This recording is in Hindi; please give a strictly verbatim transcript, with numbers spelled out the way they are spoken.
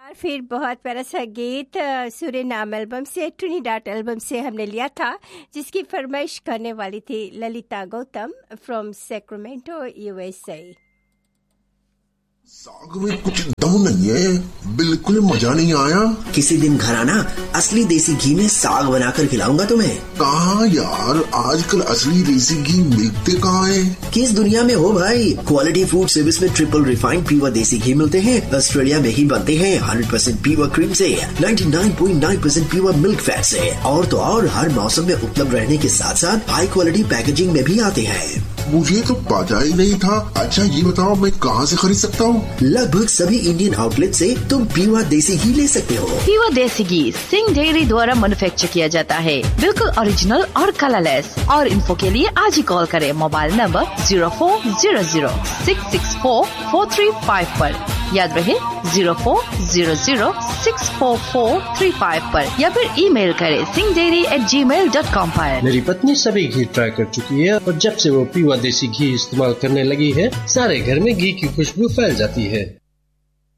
बार फिर बहुत प्यारा सा गीत सूरीनाम एल्बम से, ट्रिनिडाड एल्बम से हमने लिया था, जिसकी फरमाइश करने वाली थी Lalita Gautam from Sacramento USA. साग में कुछ दम नहीं है, बिल्कुल मजा नहीं आया। किसी दिन घर आना, असली देसी घी में साग बनाकर खिलाऊंगा तुम्हें। कहाँ यार, आजकल असली देसी घी मिलते कहाँ है? किस दुनिया में हो भाई। क्वालिटी फूड सर्विस में ट्रिपल रिफाइंड प्योर देसी घी मिलते हैं। ऑस्ट्रेलिया में ही बनते हैं, हंड्रेड परसेंट प्योर क्रीम से, ninety nine point nine percent pure milk fat से। और तो और हर मौसम में उपलब्ध रहने के साथ साथ हाई क्वालिटी पैकेजिंग में भी आते हैं। मुझे तो पता ही नहीं था। अच्छा ये बताओ, मैं कहाँ से खरीद सकता हूँ? लगभग सभी इंडियन आउटलेट से तुम प्योर देसी घी ले सकते हो। प्योर देसी घी सिंह डेयरी द्वारा मैन्युफैक्चर किया जाता है, बिल्कुल ओरिजिनल और कलरलेस। और इन्फो के लिए आज ही कॉल करें mobile number zero four zero zero six six four four three five पर। याद रहे zero four zero zero six four four three five पर, या फिर ईमेल करें सिंह डेयरी एट जी मेल डॉट कॉम पर। मेरी पत्नी सभी घी ट्राई कर चुकी है और जब से वो प्योर देसी घी इस्तेमाल करने लगी है, सारे घर में घी की खुशबू फैल जाती है।